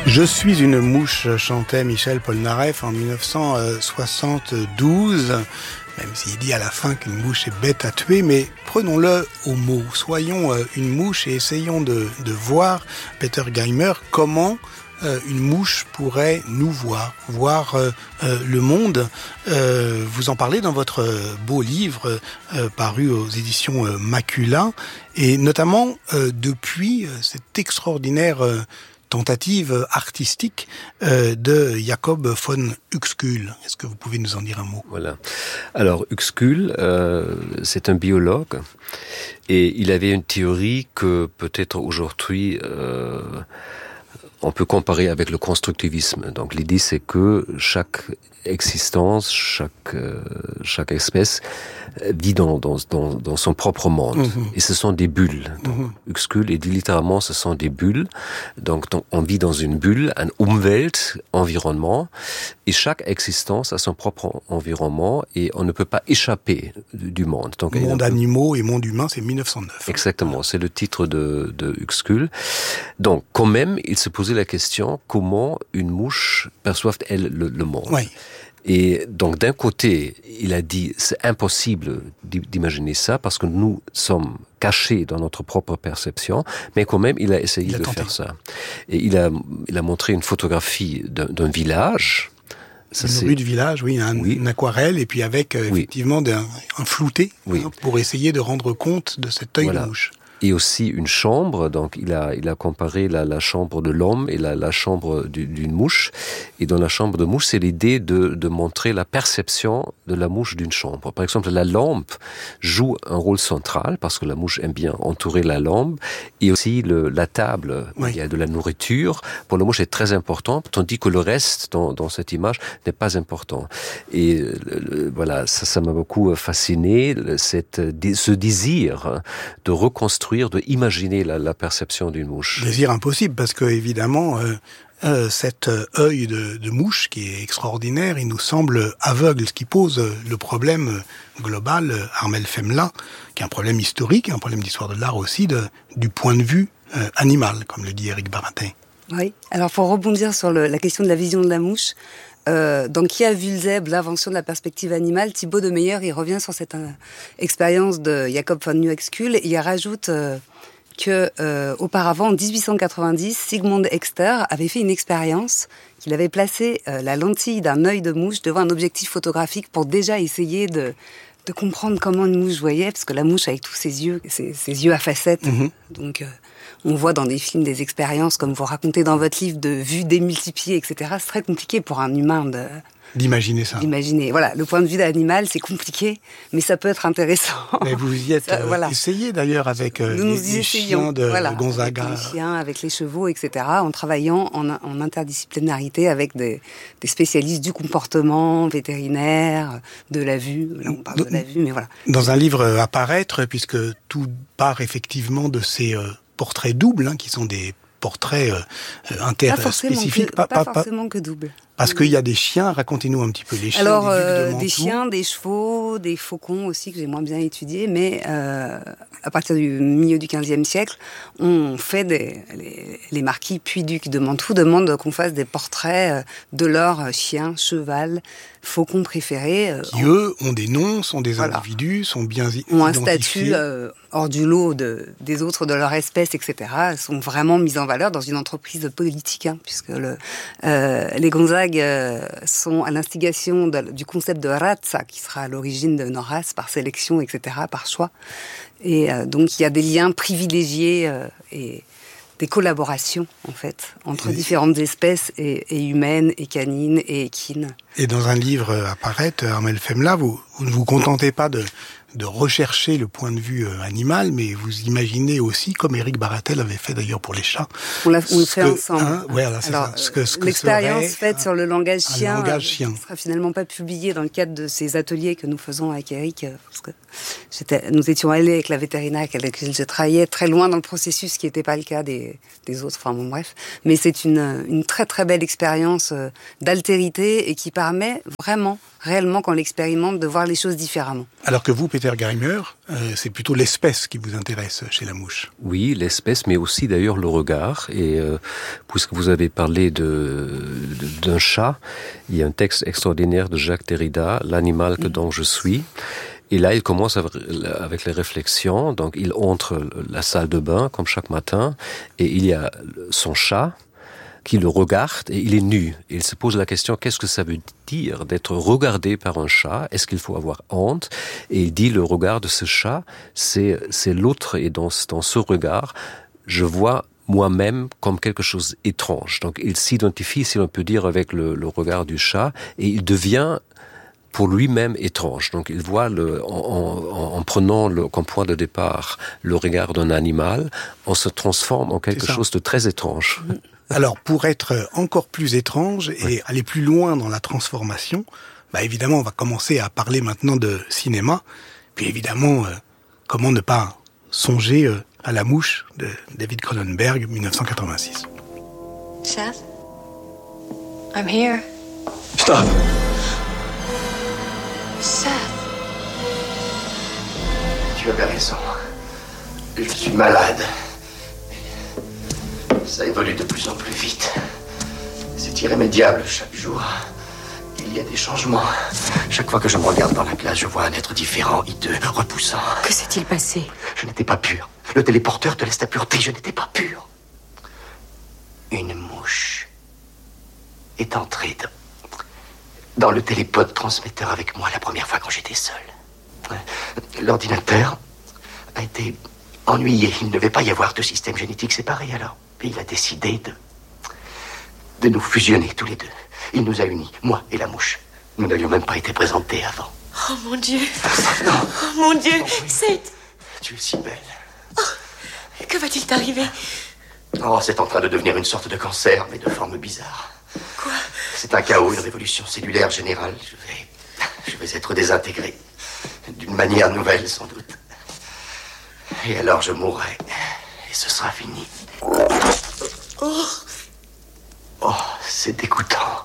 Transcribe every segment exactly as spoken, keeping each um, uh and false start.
Je suis une mouche, chantait Michel Polnareff en dix-neuf cent soixante-douze, même s'il dit à la fin qu'une mouche est bête à tuer, mais prenons-le au mot. Soyons une mouche et essayons de, de voir, Peter Geimer, comment euh, une mouche pourrait nous voir, voir euh, euh, le monde. Euh, vous en parlez dans votre beau livre euh, paru aux éditions euh, Macula, et notamment euh, depuis euh, cette extraordinaire euh, tentative artistique euh, de Jacob von Uexküll. Est-ce que vous pouvez nous en dire un mot ? Voilà. Alors, Uexküll, euh, c'est un biologue, et il avait une théorie que peut-être aujourd'hui euh, on peut comparer avec le constructivisme. Donc, l'idée, c'est que chaque existence, chaque euh, chaque espèce vit dans dans dans, dans son propre monde, mmh. et ce sont des bulles. Donc, mmh. Uexküll, il dit littéralement, ce sont des bulles. Donc, donc, on vit dans une bulle, un Umwelt, environnement, et chaque existence a son propre environnement, et on ne peut pas échapper du monde. Donc, monde peu... animaux et monde humain, c'est mille neuf cent neuf. Exactement, hein. C'est le titre de de Uexküll. Donc, quand même, il se posait la question comment une mouche perçoit-elle le, le monde. Oui. Et donc, d'un côté, il a dit, c'est impossible d'imaginer ça parce que nous sommes cachés dans notre propre perception, mais quand même, il a essayé il a de tenté. faire ça. Et il a, il a montré une photographie d'un, d'un village. Ça, une c'est... rue de village, oui, un, oui, une aquarelle, et puis avec, euh, effectivement, oui. un, un flouté, oui. hein, pour essayer de rendre compte de cet œil voilà. de mouche. Et aussi une chambre, donc il a il a comparé la, la chambre de l'homme et la, la chambre du, d'une mouche. Et dans la chambre de mouche, c'est l'idée de de montrer la perception de la mouche d'une chambre. Par exemple, la lampe joue un rôle central parce que la mouche aime bien entourer la lampe, et aussi le, la table, oui. il y a de la nourriture. Pour la mouche, c'est très important, tandis que le reste dans dans cette image n'est pas important. Et le, le, voilà, ça ça m'a beaucoup fasciné, cette ce désir de reconstruire, de imaginer la, la perception d'une mouche. Désir impossible, parce que évidemment, euh, euh, cet œil de, de mouche qui est extraordinaire, il nous semble aveugle, ce qui pose le problème global, Armel Femmelin, qui est un problème historique, un problème d'histoire de l'art aussi, de, du point de vue euh, animal, comme le dit Éric Baratin. Oui, alors pour rebondir sur le, la question de la vision de la mouche, Euh, donc, qui a vu le zèbre, l'invention de la perspective animale, Thibaut de Meyer, il revient sur cette euh, expérience de Jacob von Uexküll, et il rajoute euh, que euh, auparavant, en dix-huit cent quatre-vingt-dix, Sigmund Exter avait fait une expérience qu'il avait placé euh, la lentille d'un œil de mouche devant un objectif photographique pour déjà essayer de de comprendre comment une mouche voyait, parce que la mouche avec tous ses yeux, ses, ses yeux à facettes, mmh. donc euh, on voit dans des films des expériences, comme vous racontez dans votre livre, de vues démultipliées, et cetera. C'est très compliqué pour un humain de... D'imaginer ça. D'imaginer. Voilà, le point de vue d'animal, c'est compliqué, mais ça peut être intéressant. Mais vous y êtes ça, euh, voilà. essayé d'ailleurs avec euh, nous les, les chiens de, voilà, de Gonzaga. Avec les chiens, avec les chevaux, et cetera, en travaillant en, en interdisciplinarité avec des, des spécialistes du comportement, vétérinaires, de la vue. Là, on parle de, de la vue, mais voilà. Dans un livre à paraître, puisque tout part effectivement de ces euh, portraits doubles, hein, qui sont des portraits euh, interspécifiques. Pas, pas, pas forcément que double. Parce qu'il y a des chiens, racontez-nous un petit peu les chiens. Alors, des, euh, des chiens, des chevaux, des faucons aussi, que j'ai moins bien étudiés, mais euh, à partir du milieu du quinzième siècle, on fait des... Les, les marquis puis ducs de Mantoue demandent qu'on fasse des portraits de leurs chiens, cheval, faucons préférés. Euh, qui, en... eux, ont des noms, sont des voilà. individus, sont bien identifiés. Ont un statut euh, hors du lot de, des autres de leur espèce, et cetera. Sont vraiment mis en valeur dans une entreprise politique, hein, puisque le, euh, les Gonzague euh, sont à l'instigation de, du concept de razza, qui sera à l'origine de nos races, par sélection, et cetera, par choix. Et euh, donc, il y a des liens privilégiés euh, et des collaborations, en fait, entre et différentes espèces, et, et humaines, et canines, et équines. Et dans un livre à paraître, Armel Femmelin, vous, vous ne vous contentez pas de, de rechercher le point de vue animal, mais vous imaginez aussi, comme Éric Baratel avait fait d'ailleurs pour les chats. On l'a on le fait que, ensemble. Hein, voilà, c'est Alors, ça. Ce que, ce que l'expérience faite un, sur le langage chien ne sera finalement pas publiée dans le cadre de ces ateliers que nous faisons avec Éric, parce que j'étais, nous étions allés avec la vétérinaire avec laquelle je travaillais très loin dans le processus, ce qui n'était pas le cas des, des autres. Enfin bon, bref. Mais c'est une, une très très belle expérience d'altérité et qui permet vraiment, réellement, quand on l'expérimente, de voir les choses différemment. Alors que vous, Peter Peter Geimer, euh, c'est plutôt l'espèce qui vous intéresse chez la mouche. Oui, l'espèce, mais aussi d'ailleurs le regard. Et euh, puisque vous avez parlé de, de, d'un chat, il y a un texte extraordinaire de Jacques Derrida, L'animal que dont je suis. Et là, il commence avec les réflexions. Donc, il entre la salle de bain, comme chaque matin, et il y a son chat qui le regarde, et il est nu. Et il se pose la question, qu'est-ce que ça veut dire d'être regardé par un chat? Est-ce qu'il faut avoir honte? Et il dit, le regard de ce chat, c'est, c'est l'autre, et dans, dans ce regard, je vois moi-même comme quelque chose d'étrange. Donc, il s'identifie, si l'on peut dire, avec le, le regard du chat, et il devient pour lui-même étrange. Donc il voit, le, en, en, en prenant le, comme point de départ le regard d'un animal, on se transforme en quelque chose de très étrange. Alors pour être encore plus étrange et oui. aller plus loin dans la transformation, bah évidemment on va commencer à parler maintenant de cinéma, puis évidemment euh, comment ne pas songer euh, à La mouche de David Cronenberg, dix-neuf cent quatre-vingt-six. Seth, I'm here. Stop. Seth. Tu avais raison. Je suis malade. Ça évolue de plus en plus vite. C'est irrémédiable chaque jour. Il y a des changements. Chaque fois que je me regarde dans la glace, je vois un être différent, hideux, repoussant. Que s'est-il passé? Je n'étais pas pur. Le téléporteur te laisse ta pureté. Je n'étais pas pur. Une mouche est entrée dans... dans le télépod transmetteur avec moi la première fois quand j'étais seul. L'ordinateur a été ennuyé. Il ne devait pas y avoir de système génétique séparé alors. Et il a décidé de... de nous fusionner tous les deux. Il nous a unis, moi et la mouche. Nous n'avions même pas été présentés avant. Oh mon Dieu. Non. Oh mon Dieu. Oh, oui. Seth. Tu es si belle. Oh, que va-t-il t'arriver? Oh, c'est en train de devenir une sorte de cancer, mais de forme bizarre. Quoi? C'est un chaos, une révolution cellulaire générale. Je vais... je vais être désintégré. D'une manière nouvelle, sans doute. Et alors je mourrai. Et ce sera fini. Oh. Oh, c'est dégoûtant.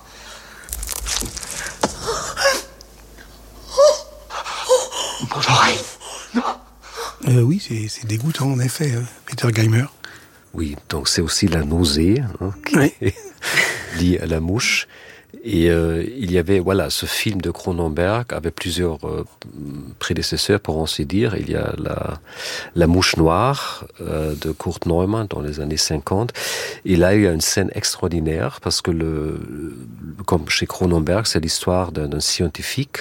Mon oreille. Non. Euh, oui, c'est, c'est dégoûtant, en effet, euh, Peter Geimer. Oui, donc c'est aussi la nausée hein, qui oui. est liée à la mouche. Et euh, il y avait, voilà, ce film de Cronenberg avait plusieurs euh, prédécesseurs, pour ainsi dire. Il y a la, la mouche noire euh, de Kurt Neumann dans les années cinquante. Et là, il y a une scène extraordinaire parce que, le, comme chez Cronenberg, c'est l'histoire d'un, d'un scientifique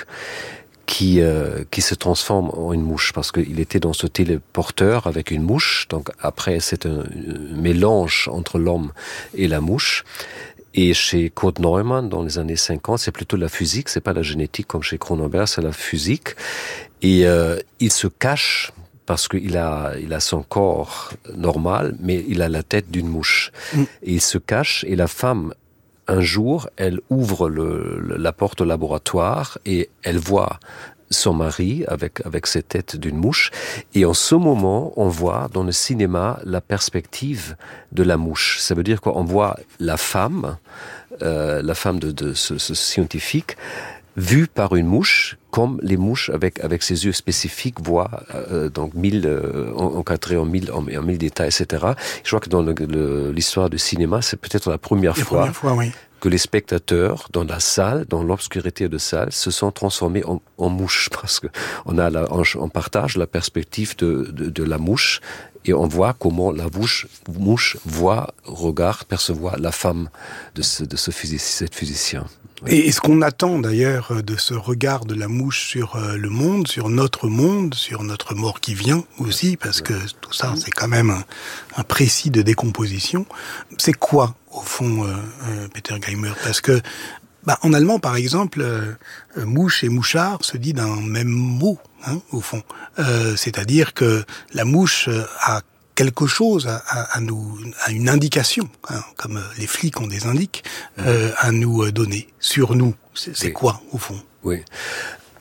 qui euh, qui se transforme en une mouche parce qu'il était dans ce téléporteur avec une mouche. Donc après, c'est un, un mélange entre l'homme et la mouche. Et chez Kurt Neumann, dans les années cinquante, c'est plutôt la physique, c'est pas la génétique comme chez Cronenberg, c'est la physique. Et euh, il se cache parce qu'il a, il a son corps normal, mais il a la tête d'une mouche. Mm. Et il se cache, et la femme, un jour, elle ouvre le, la porte au laboratoire et elle voit son mari avec avec cette tête d'une mouche, et en ce moment on voit dans le cinéma la perspective de la mouche. Ça veut dire qu'on voit la femme, euh, la femme de, de ce, ce scientifique, vue par une mouche, comme les mouches avec avec ses yeux spécifiques voient euh, donc mille euh, encadrés en mille en, en mille détails, et cetera. Je crois que dans le, le, l'histoire du cinéma, c'est peut-être la première la fois. Première fois, oui. Que les spectateurs, dans la salle, dans l'obscurité de salle, se sont transformés en, en mouches, parce que on a la, on, on partage la perspective de, de, de la mouche, et on voit comment la mouche, mouche voit, regarde, perçoit la femme de ce, de ce physicien, cette physicien. Oui. Et est-ce qu'on attend d'ailleurs de ce regard de la mouche sur le monde, sur notre monde, sur notre mort qui vient aussi, parce que tout ça, c'est quand même un, un précis de décomposition. C'est quoi, au fond, euh, euh, Peter Geimer? Parce que, bah, en allemand, par exemple, euh, mouche et mouchard se dit d'un même mot, hein, au fond. Euh, c'est-à-dire que la mouche a quelque chose à, à, à nous, à une indication, hein, comme les flics ont des indices, euh, à nous donner sur nous. C'est, c'est oui. quoi, au fond? Oui.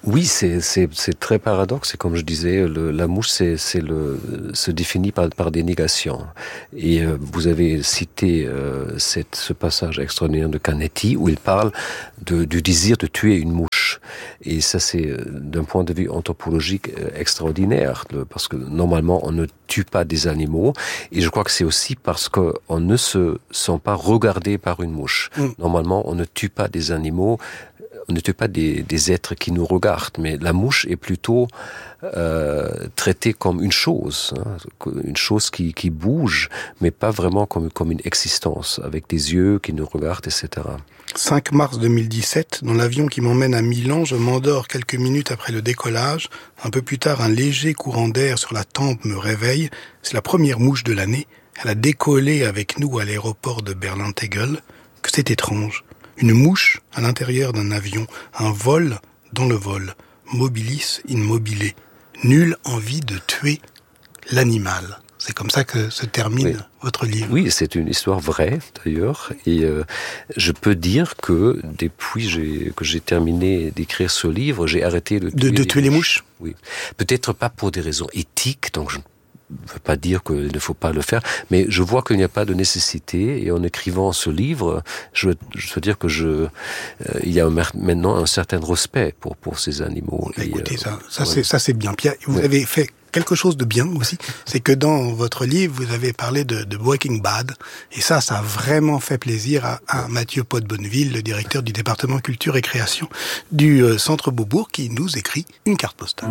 Oui, c'est, c'est, c'est très paradoxe. Et comme je disais, le, la mouche, c'est, c'est le, se définit par, par des négations. Et euh, vous avez cité euh, cette, ce passage extraordinaire de Canetti où il parle de, du désir de tuer une mouche. Et ça, c'est d'un point de vue anthropologique extraordinaire, parce que normalement, on ne tue pas des animaux. Et je crois que c'est aussi parce qu'on ne se sent pas regardé par une mouche. Mmh. Normalement, on ne tue pas des animaux. On ne tue pas des, des êtres qui nous regardent, mais la mouche est plutôt euh, traitée comme une chose, hein, une chose qui, qui bouge, mais pas vraiment comme, comme une existence, avec des yeux qui nous regardent, et cetera. cinq mars deux mille dix-sept, dans l'avion qui m'emmène à Milan, je m'endors quelques minutes après le décollage. Un peu plus tard, un léger courant d'air sur la tempe me réveille. C'est la première mouche de l'année. Elle a décollé avec nous à l'aéroport de Berlin-Tegel. Que c'est étrange. Une mouche à l'intérieur d'un avion, un vol dans le vol, mobilis in mobile. Nulle envie de tuer l'animal. C'est comme ça que se termine oui. votre livre. Oui, c'est une histoire vraie d'ailleurs. Et euh, je peux dire que depuis j'ai, que j'ai terminé d'écrire ce livre, j'ai arrêté de, de tuer, de les, tuer les mouches. Oui, peut-être pas pour des raisons éthiques, donc je ne veux pas dire qu'il ne faut pas le faire, mais je vois qu'il n'y a pas de nécessité, et en écrivant ce livre, je, je veux dire que je, euh, il y a maintenant un certain respect pour, pour ces animaux. Écoutez, et, ça, ça, ouais. c'est, ça c'est bien. Pierre, vous ouais. avez fait quelque chose de bien aussi, c'est que dans votre livre, vous avez parlé de, de Breaking Bad, et ça, ça a vraiment fait plaisir à, à Mathieu Pot-Bonneville, le directeur du département culture et création du euh, Centre Beaubourg, qui nous écrit une carte postale.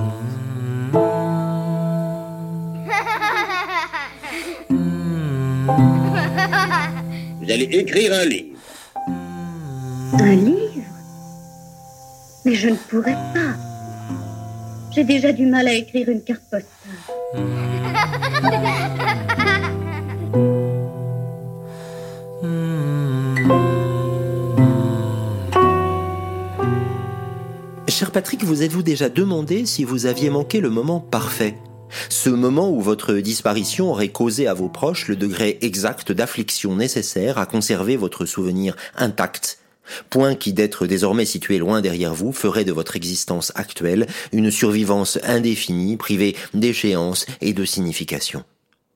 Vous allez écrire un livre. Un livre? Mais je ne pourrais pas. J'ai déjà du mal à écrire une carte postale. Cher Patrick, vous êtes-vous déjà demandé si vous aviez manqué le moment parfait ? Ce moment où votre disparition aurait causé à vos proches le degré exact d'affliction nécessaire à conserver votre souvenir intact. Point qui, d'être désormais situé loin derrière vous, ferait de votre existence actuelle une survivance indéfinie, privée d'échéance et de signification.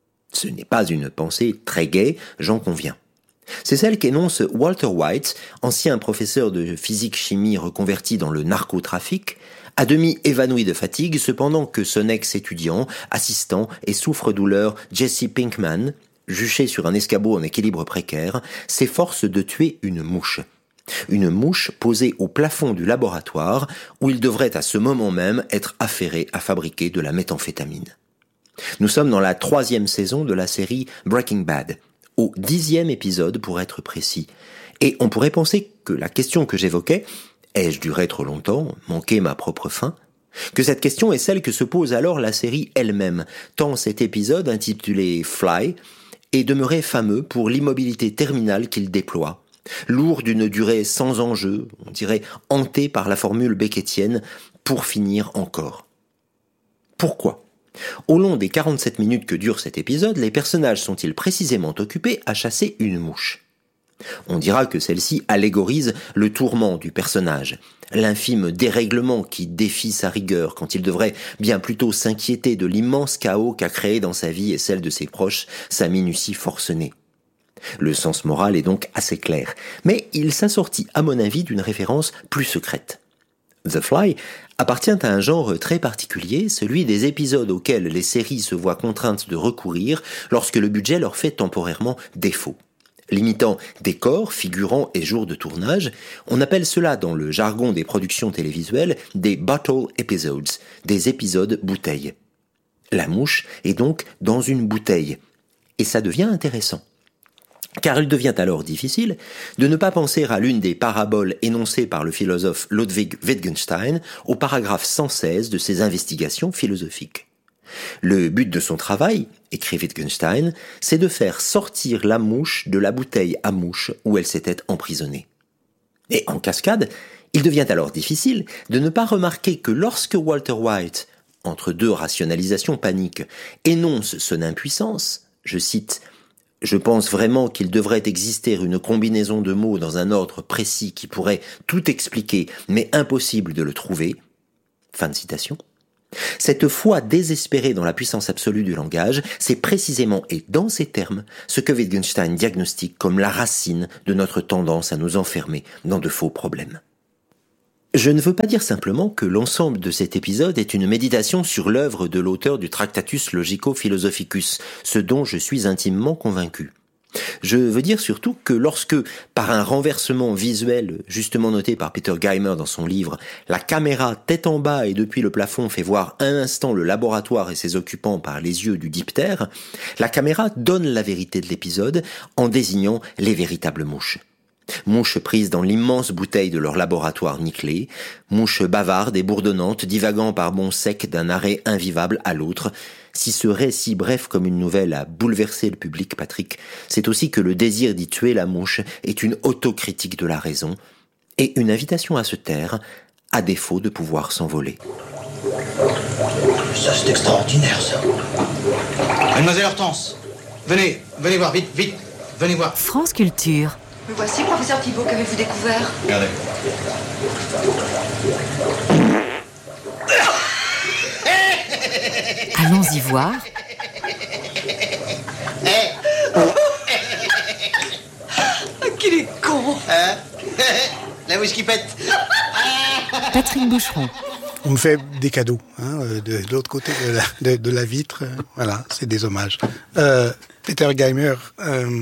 Ce n'est pas une pensée très gaie, j'en conviens. C'est celle qu'énonce Walter White, ancien professeur de physique-chimie reconverti dans le narcotrafic, à demi évanoui de fatigue, cependant que son ex-étudiant, assistant et souffre-douleur Jesse Pinkman, juché sur un escabeau en équilibre précaire, s'efforce de tuer une mouche. Une mouche posée au plafond du laboratoire où il devrait à ce moment même être affairé à fabriquer de la méthamphétamine. Nous sommes dans la troisième saison de la série Breaking Bad, au dixième épisode pour être précis, et on pourrait penser que la question que j'évoquais, ai-je duré trop longtemps, manqué ma propre fin, que cette question est celle que se pose alors la série elle-même, tant cet épisode intitulé Fly est demeuré fameux pour l'immobilité terminale qu'il déploie, lourd d'une durée sans enjeu, on dirait hanté par la formule beckettienne « pour finir encore ». Pourquoi ? Au long des quarante-sept minutes que dure cet épisode, les personnages sont-ils précisément occupés à chasser une mouche ? On dira que celle-ci allégorise le tourment du personnage, l'infime dérèglement qui défie sa rigueur quand il devrait bien plutôt s'inquiéter de l'immense chaos qu'a créé dans sa vie et celle de ses proches sa minutie forcenée. Le sens moral est donc assez clair, mais il s'assortit à mon avis d'une référence plus secrète. The Fly appartient à un genre très particulier, celui des épisodes auxquels les séries se voient contraintes de recourir lorsque le budget leur fait temporairement défaut. Limitant décors, figurants et jours de tournage, on appelle cela dans le jargon des productions télévisuelles des bottle episodes, des épisodes bouteilles. La mouche est donc dans une bouteille, et ça devient intéressant. Car il devient alors difficile de ne pas penser à l'une des paraboles énoncées par le philosophe Ludwig Wittgenstein au paragraphe cent seize de ses investigations philosophiques. Le but de son travail, écrit Wittgenstein, c'est de faire sortir la mouche de la bouteille à mouche où elle s'était emprisonnée. Et en cascade, il devient alors difficile de ne pas remarquer que lorsque Walter White, entre deux rationalisations paniques, énonce son impuissance, je cite « Je pense vraiment qu'il devrait exister une combinaison de mots dans un ordre précis qui pourrait tout expliquer, mais impossible de le trouver », Fin de citation. Cette foi désespérée dans la puissance absolue du langage, c'est précisément et dans ces termes ce que Wittgenstein diagnostique comme la racine de notre tendance à nous enfermer dans de faux problèmes. Je ne veux pas dire simplement que l'ensemble de cet épisode est une méditation sur l'œuvre de l'auteur du Tractatus Logico-Philosophicus, ce dont je suis intimement convaincu. Je veux dire surtout que lorsque, par un renversement visuel justement noté par Peter Geimer dans son livre, la caméra tête en bas et depuis le plafond fait voir un instant le laboratoire et ses occupants par les yeux du diptère, la caméra donne la vérité de l'épisode en désignant les véritables mouches. Mouches prises dans l'immense bouteille de leur laboratoire nickelé, mouches bavardes et bourdonnantes divaguant par bonds secs d'un arrêt invivable à l'autre. Si ce récit bref comme une nouvelle a bouleversé le public, Patrick, c'est aussi que le désir d'y tuer la mouche est une autocritique de la raison et une invitation à se taire, à défaut de pouvoir s'envoler. Ça, c'est extraordinaire, ça. Mademoiselle Hortense, venez, venez voir, vite, vite, venez voir. France Culture. Me voici, professeur Thibault, qu'avez-vous découvert? Regardez. Allons-y voir. Qu'il est con. Hein? La whisky pète. Patrick Boucheron. On me fait des cadeaux, hein, de, de l'autre côté de la, de, de la vitre. Euh, voilà, c'est des hommages. Euh, Peter Geimer, euh,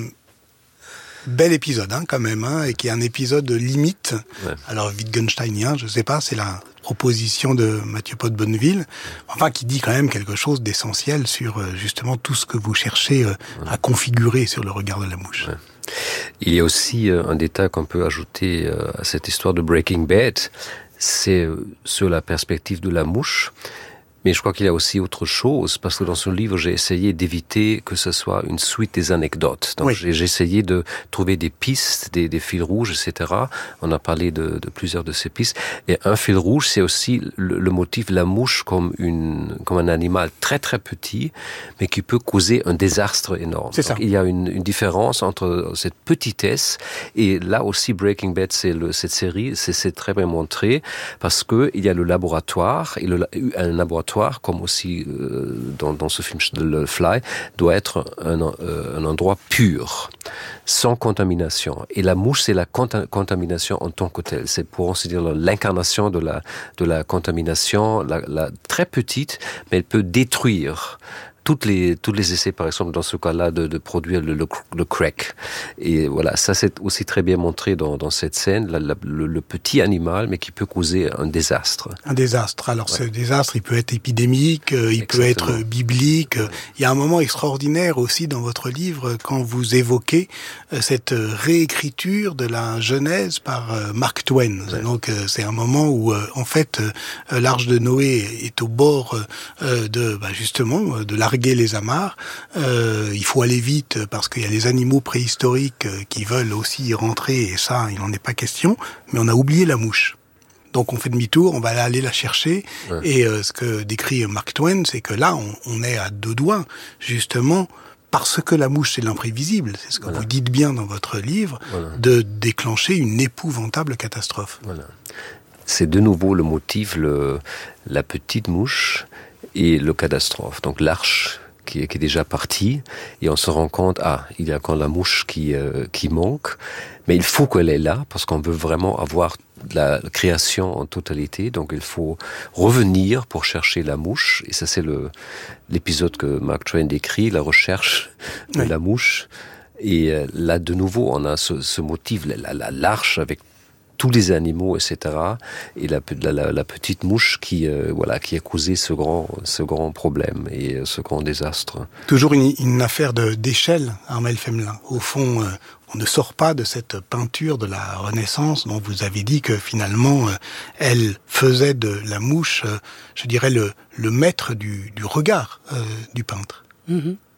bel épisode, hein, quand même, hein, et qui est un épisode limite. Ouais. Alors Wittgensteinien, je sais pas, c'est la proposition de Mathieu Pot de Bonneville, enfin qui dit quand même quelque chose d'essentiel sur euh, justement tout ce que vous cherchez euh, ouais. à configurer sur le regard de la mouche. Ouais. Il y a aussi euh, un détail qu'on peut ajouter euh, à cette histoire de Breaking Bad, c'est euh, sur la perspective de la mouche. Mais je crois qu'il y a aussi autre chose, parce que dans ce livre, j'ai essayé d'éviter que ce soit une suite des anecdotes. Donc, oui. j'ai, j'ai essayé de trouver des pistes, des, des fils rouges, et cetera. On a parlé de, de plusieurs de ces pistes. Et un fil rouge, c'est aussi le, le motif de la mouche comme une, comme un animal très très petit, mais qui peut causer un désastre énorme. C'est Donc, ça. Il y a une, une différence entre cette petitesse et là aussi Breaking Bad, c'est le, cette série, c'est, c'est très bien montré parce que il y a le laboratoire et le, un laboratoire comme aussi euh, dans, dans ce film Le Fly, doit être un, euh, un endroit pur, sans contamination. Et la mouche, c'est la conta- contamination en tant que telle. C'est pour ainsi dire l'incarnation de la, de la contamination, la, la, très petite, mais elle peut détruire toutes les tous les essais, par exemple, dans ce cas-là, de, de produire le, le, le crack. Et voilà, ça c'est aussi très bien montré dans, dans cette scène, la, la, le, le petit animal, mais qui peut causer un désastre. Un désastre. Alors, ouais. ce désastre, il peut être épidémique, euh, il Exactement. peut être biblique. Ouais. Il y a un moment extraordinaire aussi dans votre livre quand vous évoquez euh, cette réécriture de la Genèse par euh, Mark Twain. Ouais. Donc, euh, c'est un moment où, euh, en fait, euh, l'Arche de Noé est au bord euh, de, bah, justement, de la les amarres, euh, il faut aller vite parce qu'il y a des animaux préhistoriques qui veulent aussi y rentrer et ça, il n'en est pas question, mais on a oublié la mouche. Donc on fait demi-tour, on va aller la chercher ouais. et euh, ce que décrit Mark Twain, c'est que là, on, on est à deux doigts, justement, parce que la mouche, c'est l'imprévisible, c'est ce que voilà. vous dites bien dans votre livre, voilà. de déclencher une épouvantable catastrophe. Voilà. C'est de nouveau le motif, le, la petite mouche et le catastrophe. Donc l'arche qui est, qui est déjà partie et on se rend compte, ah, il y a quand la mouche qui, euh, qui manque, mais il faut qu'elle est là parce qu'on veut vraiment avoir la création en totalité. Donc il faut revenir pour chercher la mouche et ça c'est le, l'épisode que Mark Twain décrit, la recherche de oui. la mouche. Et euh, là de nouveau on a ce, ce motif, la, la, l'arche avec tous les animaux, et cetera. Et la, la, la petite mouche qui, euh, voilà, qui a causé ce grand, ce grand problème et ce grand désastre. Toujours une, une affaire de, d'échelle, Armel Femelin. Au fond, euh, on ne sort pas de cette peinture de la Renaissance dont vous avez dit que finalement, euh, elle faisait de la mouche, euh, je dirais, le, le maître du, du regard euh, du peintre. Mmh.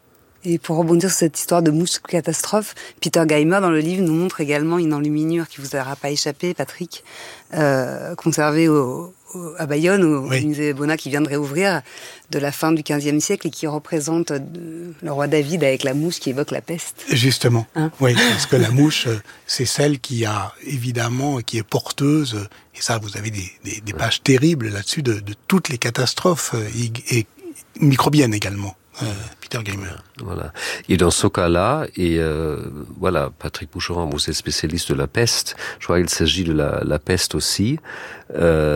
Et pour rebondir sur cette histoire de mouche catastrophe, Peter Geimer, dans le livre, nous montre également une enluminure qui vous aura pas échappé, Patrick, euh, conservée au, au, à Bayonne, au oui. musée Bonnat qui vient de réouvrir, de la fin du quinzième siècle et qui représente le roi David avec la mouche qui évoque la peste. Justement, hein oui, parce que la mouche, c'est celle qui a, évidemment, qui est porteuse, et ça, vous avez des, des, des pages terribles là-dessus, de, de toutes les catastrophes, et, et microbiennes également. Euh, Peter Geimer. Voilà. Et dans ce cas-là, et euh, voilà, Patrick Boucheron, vous êtes spécialiste de la peste. Je crois qu'il s'agit de la, la peste aussi. Euh,